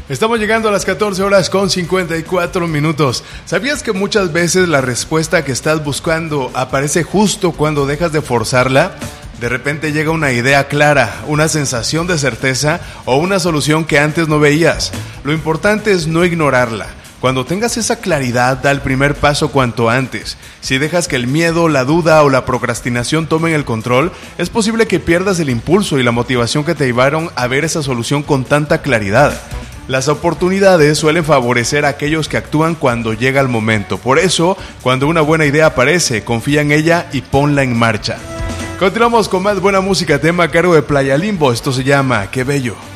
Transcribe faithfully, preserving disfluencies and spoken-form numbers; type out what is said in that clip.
Estamos llegando a las catorce horas con cincuenta y cuatro minutos. ¿Sabías que muchas veces la respuesta que estás buscando aparece justo cuando dejas de forzarla? De repente llega una idea clara, una sensación de certeza o una solución que antes no veías. Lo importante es no ignorarla. Cuando tengas esa claridad, da el primer paso cuanto antes. Si dejas que el miedo, la duda o la procrastinación tomen el control, es posible que pierdas el impulso y la motivación que te llevaron a ver esa solución con tanta claridad. Las oportunidades suelen favorecer a aquellos que actúan cuando llega el momento. Por eso, cuando una buena idea aparece, confía en ella y ponla en marcha. Continuamos con más buena música, tema a cargo de Playa Limbo. Esto se llama Qué Bello.